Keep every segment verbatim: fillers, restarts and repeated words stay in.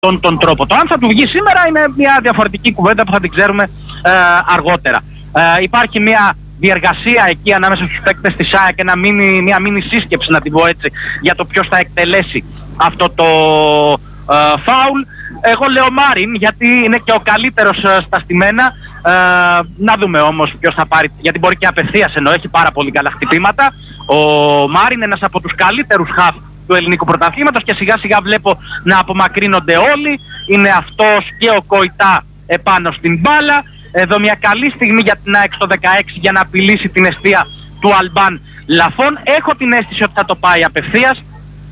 αυτόν τον τρόπο. Το αν θα του βγει σήμερα είναι μια διαφορετική κουβέντα που θα την ξέρουμε ε, αργότερα. Ε, υπάρχει μια διεργασία εκεί ανάμεσα στους παίκτες της ΑΕΚ, ένα μίνι, μια μίνι σύσκεψη, να την πω έτσι, για το ποιος θα εκτελέσει αυτό το ε, φάουλ. Εγώ λέω Μάριν, γιατί είναι και ο καλύτερος ε, στα στημένα. Ε, να δούμε όμως ποιος θα πάρει, γιατί μπορεί και απευθείας, ενώ έχει πάρα πολύ καλά χτυπήματα. Ο Μάριν είναι ένας από τους καλύτερους χαφ του ελληνικού πρωταθλήματος και σιγά σιγά βλέπω να απομακρύνονται όλοι. Είναι αυτός και ο Κοϊτά επάνω στην μπάλα. Εδώ μια καλή στιγμή για την ΑΕΚ στο δεκαέξι για να απειλήσει την εστία του Αλμπάν Λαφών. Έχω την αίσθηση ότι θα το πάει απευθείας.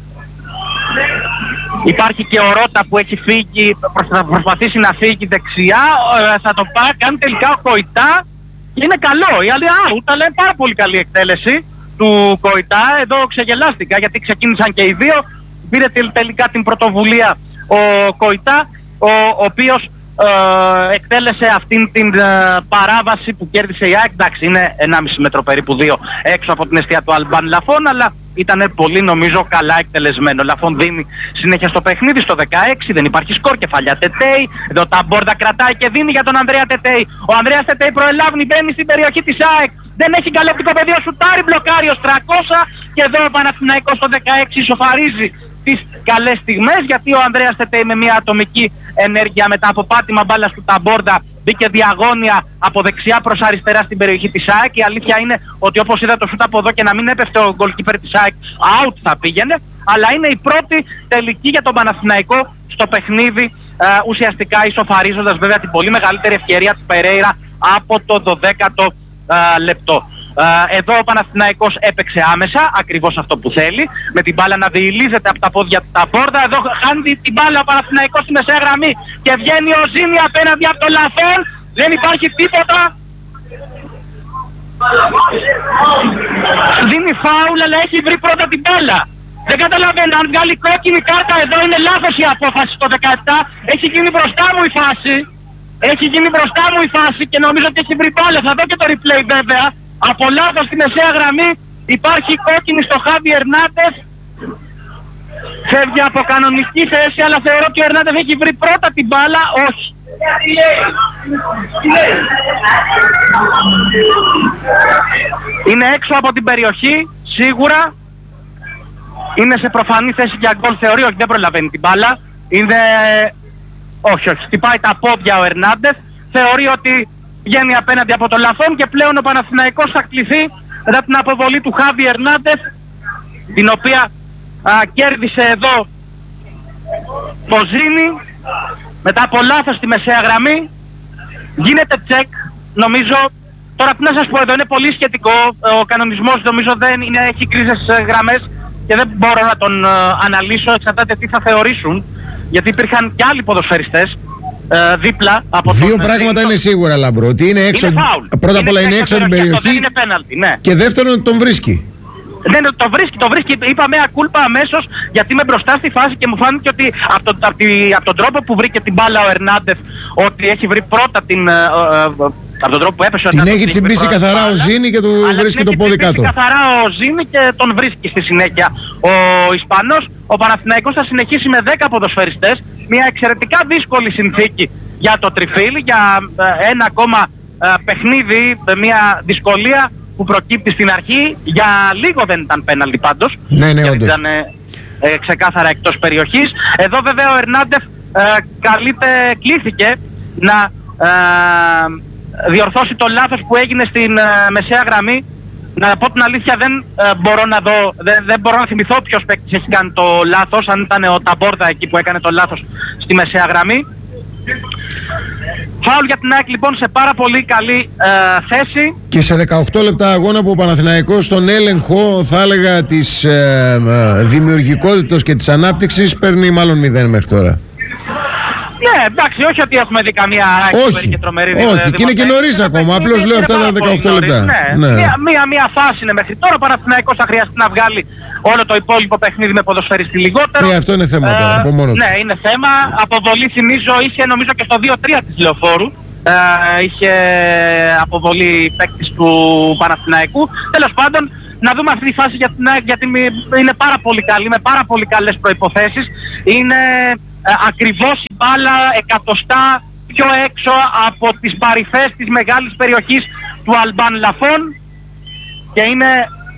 Υπάρχει και ο Ρώτα που έχει φύγει, θα προσπαθήσει να φύγει δεξιά. Θα το πάει, κάνει τελικά ο Κοϊτά και είναι καλό. Η άλλη out, αλλά είναι πάρα πολύ καλή εκτέλεση του Κοϊτά. Εδώ ξεγελάστηκα γιατί ξεκίνησαν και οι δύο. Πήρε τελικά την πρωτοβουλία ο Κοϊτά, ο, ο οποίος ε, εκτέλεσε αυτήν την ε, παράβαση που κέρδισε η ΑΕΚ. Εντάξει, είναι ενάμιση μέτρο περίπου, δύο έξω από την εστία του Αλμπάν Λαφών, αλλά ήταν πολύ νομίζω καλά εκτελεσμένο. Λαφών δίνει συνέχεια στο παιχνίδι στο δεκαέξι, δεν υπάρχει σκορ, κεφαλιά Τετέι. Εδώ τα Μπόρδα κρατάει και δίνει για τον Ανδρέα Τετέι. Ο Ανδρέας Τετέι προελάβει, μπαίνει στην περιοχή της ΑΕΚ. Δεν έχει καλεπτικό πεδίο, σουτάρει, μπλοκάρει ως τριακόσια και εδώ ο Παναθηναϊκός στο δεκαέξι ισοφαρίζει τις καλές στιγμές, γιατί ο Ανδρέας Τετέι με μια ατομική ενέργεια μετά από πάτημα μπάλας του Ταμπόρδα μπήκε διαγώνια από δεξιά προς αριστερά στην περιοχή της ΑΕΚ. Η αλήθεια είναι ότι όπως είδα το σούτ από εδώ και να μην έπεφτε ο γκολκίπερ της ΑΕΚ, out θα πήγαινε, αλλά είναι η πρώτη τελική για τον Παναθηναϊκό στο παιχνίδι, ε, ουσιαστικά ισοφαρίζοντας βέβαια την πολύ μεγαλύτερη ευκαιρία της Περέιρα από το δωδέκατο ε, λεπτό. Uh, εδώ ο Παναθηναϊκός έπαιξε άμεσα, ακριβώς αυτό που θέλει, με την μπάλα να διηλίζεται από τα πόδια του Ταμπόρδα. Εδώ χάνει την μπάλα ο Παναθηναϊκός στη μεσαία γραμμή και βγαίνει ο Ζήνη απέναντι από το Λαφών. Δεν υπάρχει τίποτα. Δίνει φάουλ, αλλά έχει βρει πρώτα την μπάλα. Δεν καταλαβαίνω, αν βγάλει κόκκινη κάρτα εδώ είναι λάθος η απόφαση στο δεκαεπτά. Έχει γίνει μπροστά μου η φάση. Έχει γίνει μπροστά μου η φάση και νομίζω ότι έχει βρει μπάλα. Θα δω και το replay βέβαια. Από λάθος στη μεσαία γραμμή υπάρχει κόκκινη στο Χάβι Ερνάντες. Φεύγει από κανονική θέση, αλλά θεωρώ ότι ο Ερνάντες έχει βρει πρώτα την μπάλα. Όχι. Είναι έξω από την περιοχή, σίγουρα. Είναι σε προφανή θέση για γκολ, θεωρεί, όχι, δεν προλαβαίνει την μπάλα. Είναι... όχι, όχι, χτυπάει τα πόδια ο Ερνάντες. Θεωρεί ότι βγαίνει απέναντι από το Λαφών και πλέον ο Παναθηναϊκός θα κληθεί μετά την αποβολή του Χάβι Ερνάντες, την οποία α, κέρδισε εδώ το Ζήνη μετά από λάθος στη μεσαία γραμμή. Γίνεται τσεκ, νομίζω. Τώρα τι να σας πω, εδώ είναι πολύ σχετικό. Ο κανονισμός νομίζω δεν είναι, έχει κρίζες γραμμές και δεν μπορώ να τον α, αναλύσω, εξαρτάται τι θα θεωρήσουν, γιατί υπήρχαν και άλλοι ποδοσφαιριστές Uh, δίπλα από Δύο τον πράγματα είναι σίγουρα, Λάμπρο. Ότι είναι έξω. Είναι φάουλ. Πρώτα απ' όλα είναι έξω από την περιοχή. Δεν είναι πέναλτι, ναι. Και δεύτερον τον βρίσκει. Δεν το βρίσκει, το βρίσκει. Είπα μέα κούλπα αμέσως, γιατί είμαι μπροστά στη φάση και μου φάνηκε ότι από τον, από τη, από τον τρόπο που βρήκε την μπάλα ο Ερνάντες, ότι έχει βρει πρώτα την. Ε, ε, από τον τρόπο που έπεσε ο Την έχει τσιμπήσει καθαρά ο Ζήνη και του βρίσκει το πόδι κάτω. Καθαρά ο Ζήνη και τον βρίσκει στη συνέχεια ο Ισπανός. Ο Παναθηναϊκός θα συνεχίσει με δέκα ποδοσφαιριστές. Μια εξαιρετικά δύσκολη συνθήκη για το τριφύλι, για ένα ακόμα παιχνίδι, μια δυσκολία που προκύπτει στην αρχή. Για λίγο δεν ήταν πέναλτι πάντως. Ναι, ναι, όντως. Ήταν ε, ξεκάθαρα εκτός περιοχής. Εδώ βέβαια ο Ερνάντεφ ε, καλείται, κλήθηκε να ε, διορθώσει το λάθος που έγινε στην ε, μεσαία γραμμή. Να πω την αλήθεια, δεν ε, μπορώ να δω, δεν, δεν μπορώ να θυμηθώ ποιος παίκτης έχει κάνει το λάθος, αν ήταν ο Ταμπόρδα εκεί που έκανε το λάθος στη μεσαία γραμμή. Φάουλ για την ΑΕΚ λοιπόν σε πάρα πολύ καλή ε, θέση. Και σε δεκαοκτώ λεπτά αγώνα που ο Παναθηναϊκός στον έλεγχο, θα έλεγα, της ε, ε, δημιουργικότητας και της ανάπτυξης παίρνει μάλλον μηδέν μέχρι τώρα. Ναι, εντάξει, όχι ότι έχουμε δει καμία όχι, και τρομερή όχι, όχι, και είναι και νωρίς ακόμα, απλώς λέω αυτά τα δεκαοκτώ λεπτά. Ναι, ναι. Μία, μία, μία φάση είναι μέχρι τώρα, ο Παναθηναϊκός θα χρειαστεί να βγάλει όλο το υπόλοιπο παιχνίδι με ποδοσφαιριστή λιγότερο. Ναι, αυτό είναι θέμα τώρα, ε, από μόνο του. Ναι, είναι θέμα. Αποβολή θυμίζω είχε νομίζω και στο δύο τρία της Λεωφόρου. Ε, είχε αποβολή παίκτης του Παναθηναϊκού. Τέλος πάντων, να δούμε αυτή τη φάση για την ΑΕΚ, γιατί είναι πάρα πολύ καλή, με πάρα πολύ καλές προϋποθέσεις. Είναι ε, ακριβώς η μπάλα εκατοστά πιο έξω από τις παρυφές της μεγάλης περιοχής του Αλμπάν Λαφών, και είναι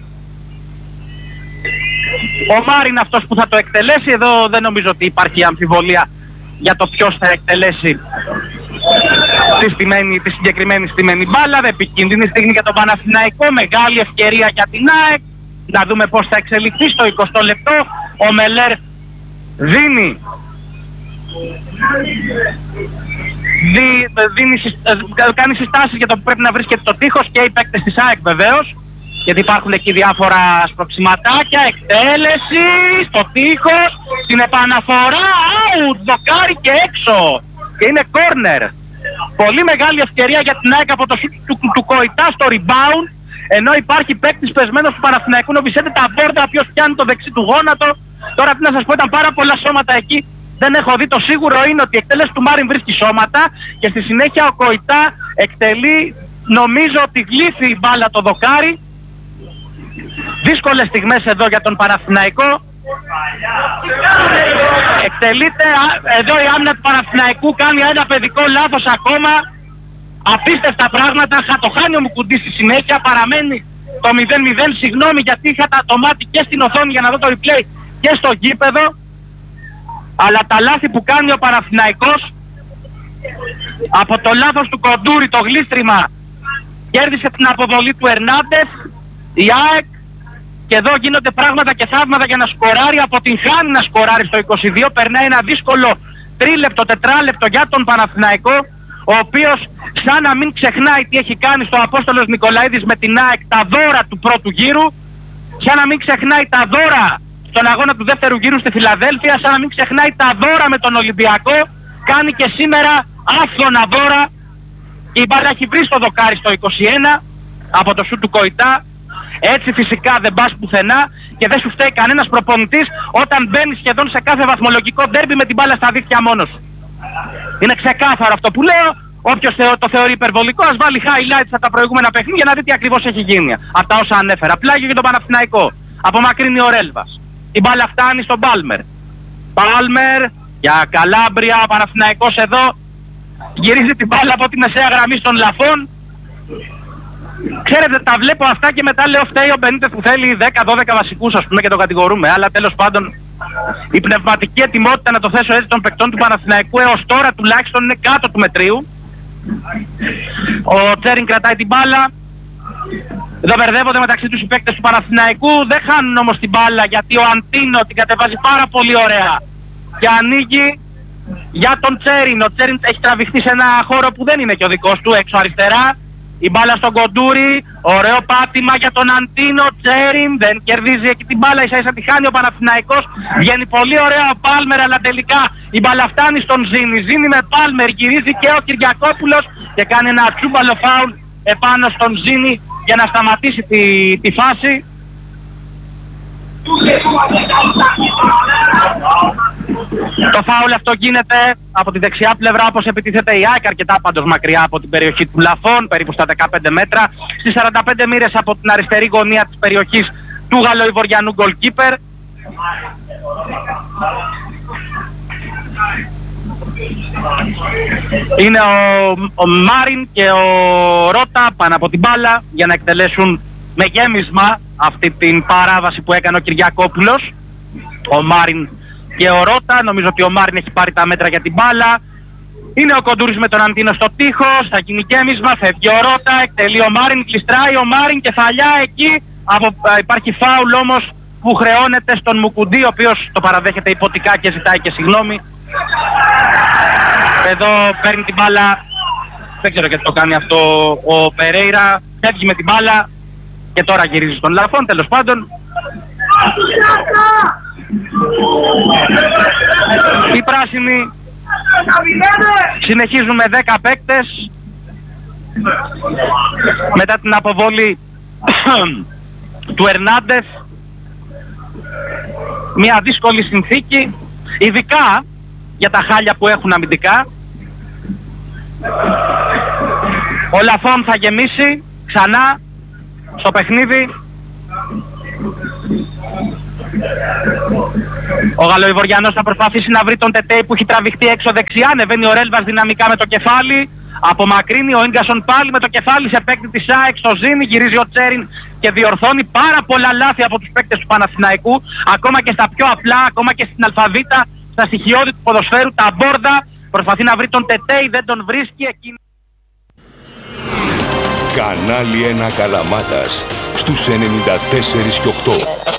ο Μάριν αυτός που θα το εκτελέσει. Εδώ δεν νομίζω ότι υπάρχει αμφιβολία για το ποιος θα εκτελέσει τη, στημένη, τη συγκεκριμένη στημένη μπάλα. Δεν επικίνδυνη στιγμή για τον Παναθηναϊκό, μεγάλη ευκαιρία για την ΑΕΚ. Να δούμε πώς θα εξελιχθεί στο εικοστό λεπτό. Ο Μελέρ δίνει δι, δίνει, κάνει συστάσεις για το που πρέπει να βρίσκεται το τείχος, και οι παίκτες της ΑΕΚ βεβαίως, γιατί υπάρχουν εκεί διάφορα σπροξηματάκια. Εκτέλεση στο τείχος, την επαναφορά, out, δοκάρι και έξω, και είναι corner. Πολύ μεγάλη ευκαιρία για την ΑΕΚ από το σουτ του, του, του Κοϊτά στο rebound, ενώ υπάρχει παίκτης πεσμένος του Παναθηναϊκού, ο Βισέντε Ταμπόρντα, ο οποίος πιάνει το δεξί του γόνατο. Τώρα τι να σας πω, ήταν πάρα πολλά σώματα εκεί, δεν έχω δει. Το σίγουρο είναι ότι η εκτέλεση του Μάριν βρίσκει σώματα, και στη συνέχεια ο Κοϊτά εκτελεί, νομίζω ότι γλύφει η μπάλα το δοκάρι. Δύσκολες στιγμές εδώ για τον Παναθηναϊκό. Εκτελείται, εδώ η άμυνα του Παναθηναϊκού κάνει ένα παιδικό λάθος ακόμα. Απίστευτα πράγματα, το χάνει ο Μουκουντή στη συνέχεια, παραμένει το μηδέν μηδέν. Συγγνώμη γιατί είχα το μάτι και στην οθόνη για να δω το replay και στο γήπεδο, αλλά τα λάθη που κάνει ο Παναθηναϊκός, από το λάθος του Κοντούρη, το γλίστριμα, κέρδισε την αποβολή του Ερνάντες η ΑΕΚ, και εδώ γίνονται πράγματα και θαύματα για να σκοράρει. Αποτυγχάνει να σκοράρει στο είκοσι δύο, περνάει ένα δύσκολο τρίλεπτο, τετράλεπτο για τον Παναθηναϊκό, ο οποίος σαν να μην ξεχνάει τι έχει κάνει στο Απόστολος Νικολαίδης με την ΑΕΚ, τα δώρα του πρώτου γύρου, σαν να μην ξεχνάει τα δώρα στον αγώνα του δεύτερου γύρου στη Φιλαδέλφια, σαν να μην ξεχνάει τα δώρα με τον Ολυμπιακό, κάνει και σήμερα άφθονα δώρα. Η μπάλα έχει βρει στο δοκάρι στο είκοσι ένα από το σουτ του Κοϊτά. Έτσι φυσικά δεν πας πουθενά και δεν σου φταίει κανένας προπονητής όταν μπαίνει σχεδόν σε κάθε βαθμολογικό ντέρμπι με την μπάλα στα δίχτυα μόνος. Είναι ξεκάθαρο αυτό που λέω. Όποιος το θεωρεί υπερβολικό, ας βάλει highlights από τα προηγούμενα παιχνίδια να δει τι ακριβώς έχει γίνει. Από τα όσα ανέφερα. Πλάγιο για τον Παναθηναϊκό. Απομακρύνει ο Ρέλβας. Η μπάλα φτάνει στον Πάλμερ. Πάλμερ για Καλάμπρια. Ο Παναθηναϊκός εδώ γυρίζει την μπάλα από τη μεσαία γραμμή στον Λαφών. Ξέρετε, τα βλέπω αυτά και μετά λέω φταίει ο Μπενίτες που θέλει δέκα δώδεκα βασικούς, ας πούμε, και το κατηγορούμε. Αλλά τέλος πάντων η πνευματική ετοιμότητα, να το θέσω έτσι, των παικτών του Παναθηναϊκού έως τώρα τουλάχιστον είναι κάτω του μετρίου. Ο Τσέριν κρατάει την μπάλα. Εδώ μπερδεύονται μεταξύ τους οι παίκτες του Παναθηναϊκού. Δεν χάνουν όμως την μπάλα γιατί ο Αντίνο την κατεβάζει πάρα πολύ ωραία και ανοίγει για τον Τσέριν. Ο Τσέριν έχει τραβηχθεί σε ένα χώρο που δεν είναι και ο δικός του, έξω αριστερά. Η μπάλα στον Κοντούρη, ωραίο πάτημα για τον Αντίνο. Τσέριν δεν κερδίζει εκεί την μπάλα, ίσα ίσα τη χάνει ο Παναθηναϊκός. Βγαίνει πολύ ωραία ο Πάλμερ, αλλά τελικά η μπάλα φτάνει στον Ζήνη. Ζήνη με Πάλμερ, γυρίζει και ο Κυριακόπουλος και κάνει ένα τσούμπαλο φάουλ επάνω στον Ζήνη για να σταματήσει τη, τη φάση. Το φάουλ αυτό γίνεται από τη δεξιά πλευρά, όπως επιτίθεται η ΑΕΚ, αρκετά πάντως μακριά από την περιοχή του Λαφών, περίπου στα δεκαπέντε μέτρα, στις σαράντα πέντε μοίρες από την αριστερή γωνία της περιοχής του γαλλοϊβοριανού γκολκίπερ. Είναι ο, ο Μάριν και ο Ρώτα πάνω από την μπάλα για να εκτελέσουν με γέμισμα αυτή την παράβαση που έκανε ο Κυριακόπουλος. Ο Μάριν και ο Ρώτα, νομίζω ότι ο Μάριν έχει πάρει τα μέτρα για την μπάλα. Είναι ο Κοντούρης με τον Αντίνο στο τείχος, θα γίνει γέμισμα, φεύγει ο Ρώτα, εκτελεί ο Μάριν, κλειστράει ο Μάριν, κεφαλιά εκεί. Από, υπάρχει φάουλ όμως που χρεώνεται στον Μουκουντή, ο οποίος το παραδέχεται υποτικά και ζητάει και συγγνώμη. Εδώ παίρνει την μπάλα, δεν ξέρω γιατί το κάνει αυτό ο Περέιρα, φεύγει με την μπάλα και τώρα γυρίζει στον Λαφών, τέλος πάντων. Οι πράσινοι συνεχίζουν με δέκα παίκτες μετά την αποβολή του Ερνάντες. Μια δύσκολη συνθήκη, ειδικά για τα χάλια που έχουν αμυντικά. Ο Λαφών θα γεμίσει ξανά στο παιχνίδι. Ο Γαλλοϊβοριανός θα προσπαθήσει να βρει τον Τετέι που έχει τραβηχτεί έξω δεξιά. Ανεβαίνει ο Ρέλβας δυναμικά με το κεφάλι. Απομακρύνει ο Ίγκασον πάλι με το κεφάλι σε παίκτη της ΑΕΚ στο Ζήνη. Γυρίζει ο Τσέριν και διορθώνει πάρα πολλά λάθη από τους παίκτες του Παναθηναϊκού. Ακόμα και στα πιο απλά, ακόμα και στην αλφαβήτα, στα στοιχειώδη του ποδοσφαίρου, τα Μπόρδα. Προσπαθεί να βρει τον Τετέι, δεν τον βρίσκει εκείνη. Κανάλι ένα Καλαμάτας στους ενενήντα τέσσερα και οκτώ.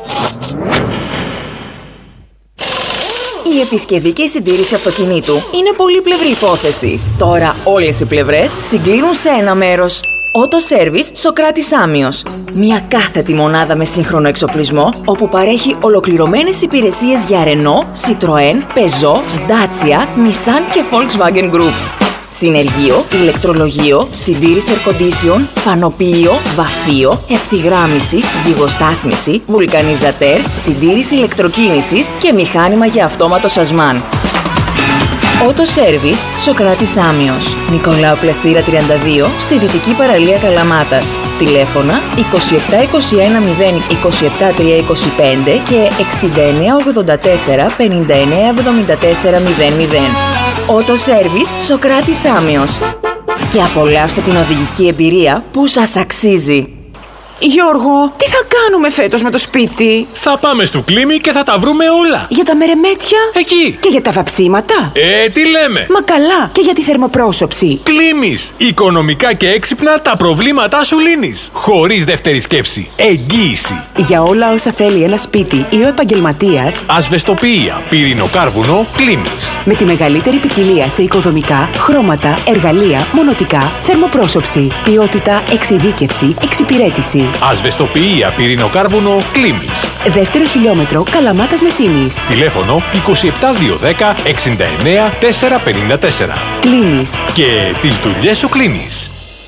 Η επισκευή και η συντήρηση αυτοκινήτου είναι πολύπλευρη υπόθεση. Τώρα όλες οι πλευρές συγκλίνουν σε ένα μέρος. Auto Service Σοκράτης Άμιος. Μια κάθετη μονάδα με σύγχρονο εξοπλισμό, όπου παρέχει ολοκληρωμένες υπηρεσίες για Renault, Citroën, Peugeot, Dacia, Nissan και Volkswagen Group. Συνεργείο, ηλεκτρολογείο, συντήρηση air condition, φανοποιείο, βαφείο, ευθυγράμμιση, ζυγοστάθμιση, βουλκανιζατέρ, συντήρηση ηλεκτροκίνησης και μηχάνημα για αυτόματο σασμάν. Auto Service Σοκράτης Άμιος. Νικολάου Πλαστήρα τριάντα δύο, στη Δυτική Παραλία Καλαμάτας. Τηλέφωνα είκοσι επτά είκοσι ένα μηδέν είκοσι επτά τριακόσια είκοσι πέντε και εξήντα εννέα ογδόντα τέσσερα πενήντα εννέα εβδομήντα τέσσερα μηδέν μηδέν. Auto Service Σοκράτης Άμιος. Και απολαύστε την οδηγική εμπειρία που σας αξίζει. Γιώργο, τι θα κάνουμε φέτος με το σπίτι? Θα πάμε στο Κλίμι και θα τα βρούμε όλα. Για τα μερεμέτια? Εκεί. Και για τα βαψίματα? Ε, τι λέμε. Μα καλά, και για τη θερμοπρόσωψη. Κλίμις. Οικονομικά και έξυπνα τα προβλήματά σου λύνεις. Χωρίς δεύτερη σκέψη. Εγγύηση. Για όλα όσα θέλει ένα σπίτι ή ο επαγγελματίας. Ασβεστοποιία, πυρηνοκάρβουνο, Κλίμις. Με τη μεγαλύτερη ποικιλία σε οικοδομικά, χρώματα, εργαλεία, μονοτικά, θερμοπρόσωψη, ποιότητα, εξειδίκευση, εξυπηρέτηση. Ασβεστοποιία, πυρηνοκάρβουνο, Κλίμις. Δεύτερο χιλιόμετρο, Καλαμάτας Μεσίνης. Τηλέφωνο είκοσι επτά διακόσια δέκα εξήντα εννέα τετρακόσια πενήντα τέσσερα. Κλείνεις. Και τις δουλειές σου κλείνεις.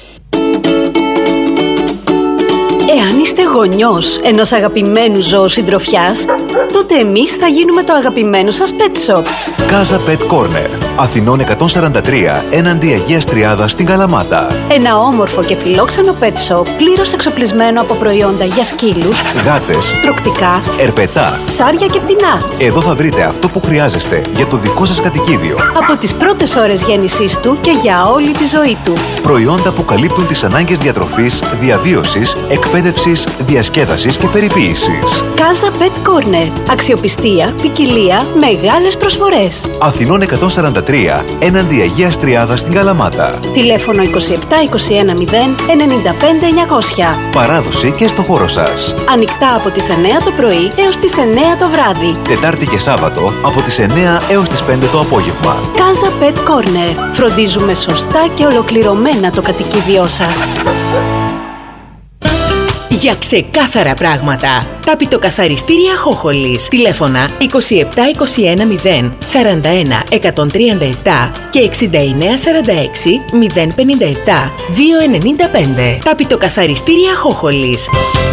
Εάν είστε γονιός ενός αγαπημένου ζώου συντροφιάς, τότε εμείς θα γίνουμε το αγαπημένο σας pet shop. Casa Pet Corner, Αθηνών εκατόν σαράντα τρία, έναντι Αγίας Τριάδας στην Καλαμάτα. Ένα όμορφο και φιλόξενο pet shop πλήρως εξοπλισμένο από προϊόντα για σκύλους, γάτες, τρωκτικά, ερπετά, ψάρια και πτηνά. Εδώ θα βρείτε αυτό που χρειάζεστε για το δικό σας κατοικίδιο. Από τις πρώτες ώρες γέννησής του και για όλη τη ζωή του. Προϊόντα που καλύπτουν τις ανάγκες διατροφής, διαβίωσης, εκπαίδευσης, διασκέδασης και περιποίησης. Casa Pet Corner. Αξιοπιστία, ποικιλία, μεγάλες προσφορές. Αθηνών εκατόν σαράντα τρία, έναντι Αγίας Τριάδας στην Καλαμάτα. Τηλέφωνο είκοσι επτά είκοσι ένα μηδέν ενενήντα πέντε εννιακόσια. Παράδοση και στο χώρο σας. Ανοιχτά από τις εννέα το πρωί έως τις εννέα το βράδυ. Τετάρτη και Σάββατο από τις εννέα έως τις πέντε το απόγευμα. Casa Pet Corner. Φροντίζουμε σωστά και ολοκληρωμένα το κατοικίδιό σας. Για ξεκάθαρα πράγματα. Ταπητοκαθαριστήρια Χόχολης. Τηλέφωνα είκοσι επτά είκοσι ένα μηδέν σαράντα ένα εκατόν τριάντα επτά και εξήντα εννέα σαράντα έξι μηδέν πενήντα επτά διακόσια ενενήντα πέντε. Ταπητοκαθαριστήρια Χόχολης.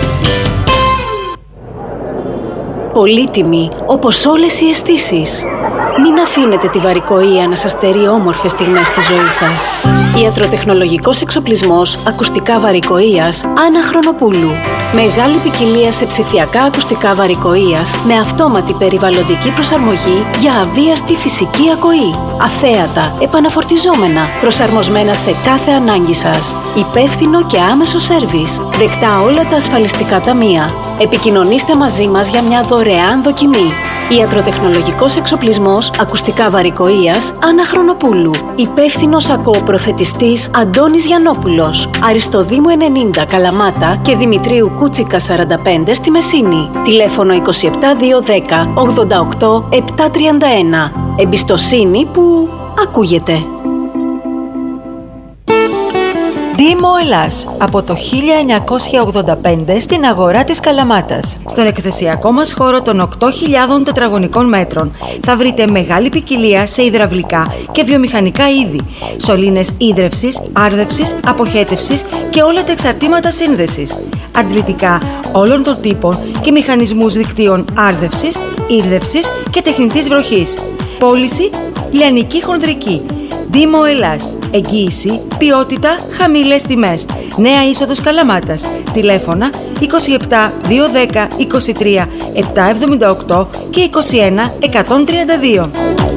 Πολύτιμη, όπως όλες οι αισθήσεις. Μην αφήνετε τη βαρικοεία να σας στερεί όμορφες στιγμές της ζωής σας. Ιατροτεχνολογικός εξοπλισμός ακουστικά βαρικοείας Άννα Χρονοπούλου. Μεγάλη ποικιλία σε ψηφιακά ακουστικά βαρικοείας με αυτόματη περιβαλλοντική προσαρμογή για αβίαστη φυσική ακοή. Αθέατα, επαναφορτιζόμενα, προσαρμοσμένα σε κάθε ανάγκη σας. Υπεύθυνο και άμεσο σέρβις. Δεκτά όλα τα ασφαλιστικά ταμεία. Επικοινωνήστε μαζί μας για μια δωρεάν δοκιμή. Ιατροτεχνολογικός εξοπλισμός ακουστικά βαρικοείας Άννα Χρονοπούλου. Υπεύθυνος ακοοπροθετιστής Αντώνης Γιαννόπουλος. Αριστοδήμου ενενήντα Καλαμάτα και Δημητρίου Κούτσικα σαράντα πέντε στη Μεσίνη. Τηλέφωνο είκοσι επτά διακόσια δέκα ογδόντα οκτώ επτακόσια τριάντα ένα. Εμπιστοσύνη που ακούγεται. Δήμο Ελλάς, από το χίλια εννιακόσια ογδόντα πέντε στην αγορά της Καλαμάτας. Στον εκθεσιακό μας χώρο των οκτώ χιλιάδων τετραγωνικών μέτρων θα βρείτε μεγάλη ποικιλία σε υδραυλικά και βιομηχανικά είδη, σωλήνες ίδρευσης, άρδευσης, αποχέτευσης και όλα τα εξαρτήματα σύνδεσης, αντλητικά όλων των τύπων και μηχανισμούς δικτύων άρδευσης, ήρδευσης και τεχνητής βροχής, πώληση λιανική χονδρική, Δήμο Ελλάς. Εγγύηση, ποιότητα, χαμηλές τιμές. Νέα είσοδος Καλαμάτας. Τηλέφωνα είκοσι επτά διακόσια δέκα είκοσι τρία επτακόσια εβδομήντα οκτώ και είκοσι ένα εκατόν τριάντα δύο.